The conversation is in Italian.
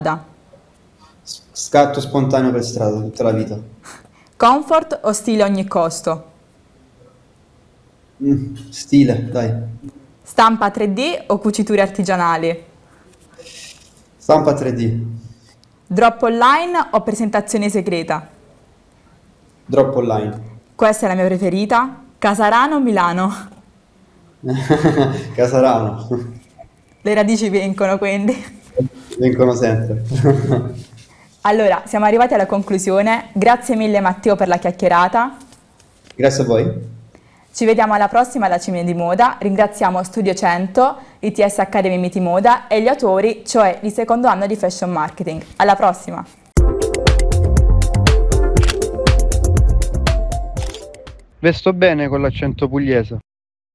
Scatto spontaneo per strada tutta la vita. Comfort o stile a ogni costo? Stile, dai. Stampa 3D o cuciture artigianali? Stampa 3D. Drop online o presentazione segreta? Drop online. Questa è la mia preferita. Casarano o Milano? Casarano. Le radici vincono quindi. Vincono sempre. Allora, siamo arrivati alla conclusione. Grazie mille Matteo per la chiacchierata. Grazie a voi. Ci vediamo alla prossima da Cime di Moda. Ringraziamo Studio 100, ITS Academy Miti Moda e gli autori, cioè il secondo anno di Fashion Marketing. Alla prossima! Vesto bene con l'accento pugliese.